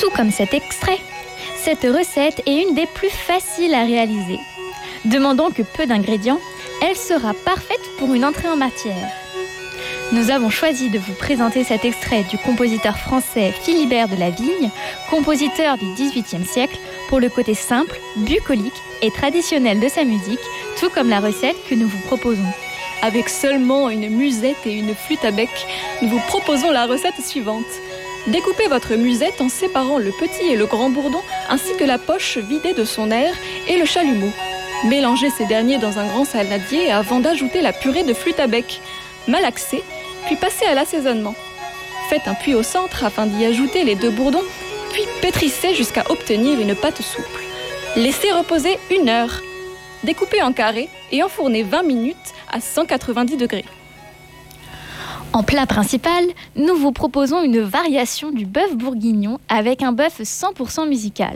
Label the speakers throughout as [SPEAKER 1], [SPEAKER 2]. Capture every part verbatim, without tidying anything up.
[SPEAKER 1] Tout comme cet extrait, cette recette est une des plus faciles à réaliser. Demandant que peu d'ingrédients, elle sera parfaite pour une entrée en matière. Nous avons choisi de vous présenter cet extrait du compositeur français Philibert de la Vigne, compositeur du dix-huitième siècle, pour le côté simple, bucolique et traditionnel de sa musique, tout comme la recette que nous vous proposons.
[SPEAKER 2] Avec seulement une musette et une flûte à bec, nous vous proposons la recette suivante. Découpez votre musette en séparant le petit et le grand bourdon, ainsi que la poche vidée de son air et le chalumeau. Mélangez ces derniers dans un grand saladier avant d'ajouter la purée de flûte à bec. Malaxez, puis passez à l'assaisonnement. Faites un puits au centre afin d'y ajouter les deux bourdons, puis pétrissez jusqu'à obtenir une pâte souple. Laissez reposer une heure. Découpez en carrés et enfournez vingt minutes à cent quatre-vingt-dix degrés.
[SPEAKER 1] En plat principal, nous vous proposons une variation du bœuf bourguignon avec un bœuf cent pour cent musical.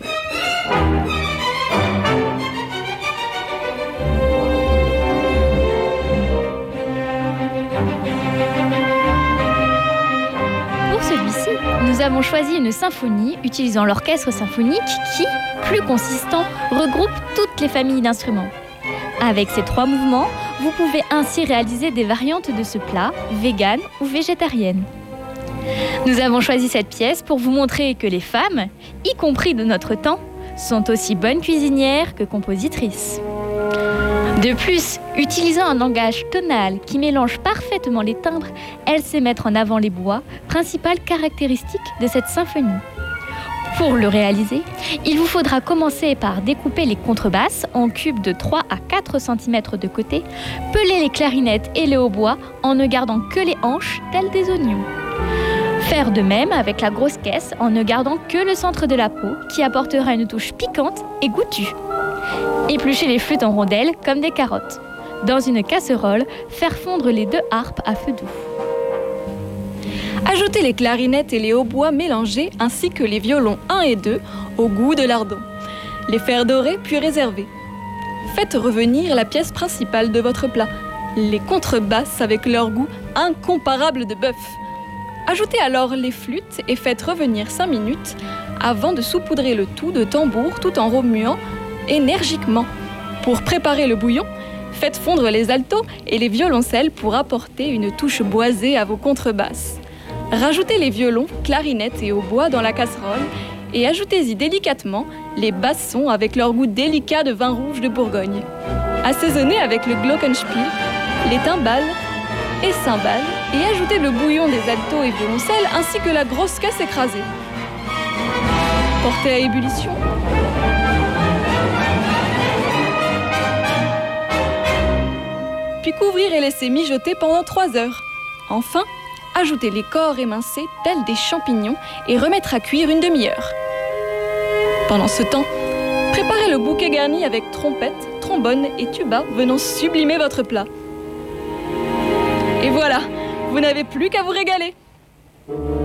[SPEAKER 1] Pour celui-ci, nous avons choisi une symphonie utilisant l'orchestre symphonique qui, plus consistant, regroupe toutes les familles d'instruments. Avec ces trois mouvements, vous pouvez ainsi réaliser des variantes de ce plat, vegan ou végétarienne. Nous avons choisi cette pièce pour vous montrer que les femmes, y compris de notre temps, sont aussi bonnes cuisinières que compositrices. De plus, utilisant un langage tonal qui mélange parfaitement les timbres, elle sait mettre en avant les bois, principale caractéristique de cette symphonie. Pour le réaliser, il vous faudra commencer par découper les contrebasses en cubes de trois à quatre centimètres de côté, peler les clarinettes et les hautbois en ne gardant que les hanches telles des oignons. Faire de même avec la grosse caisse en ne gardant que le centre de la peau qui apportera une touche piquante et goûtue. Éplucher les flûtes en rondelles comme des carottes. Dans une casserole, faire fondre les deux harpes à feu doux.
[SPEAKER 2] Ajoutez les clarinettes et les hautbois mélangés ainsi que les violons un et deux au goût de lardon. Les faire dorer puis réserver. Faites revenir la pièce principale de votre plat, les contrebasses avec leur goût incomparable de bœuf. Ajoutez alors les flûtes et faites revenir cinq minutes avant de saupoudrer le tout de tambour tout en remuant énergiquement. Pour préparer le bouillon, faites fondre les altos et les violoncelles pour apporter une touche boisée à vos contrebasses. Rajoutez les violons, clarinettes et hautbois dans la casserole et ajoutez-y délicatement les bassons avec leur goût délicat de vin rouge de Bourgogne. Assaisonnez avec le glockenspiel, les timbales et cymbales et ajoutez le bouillon des altos et violoncelles ainsi que la grosse caisse écrasée. Portez à ébullition. Puis couvrir et laisser mijoter pendant trois heures. Enfin, ajoutez les corps émincés tels des champignons et remettre à cuire une demi-heure. Pendant ce temps, préparez le bouquet garni avec trompette, trombone et tuba venant sublimer votre plat. Et voilà, vous n'avez plus qu'à vous régaler.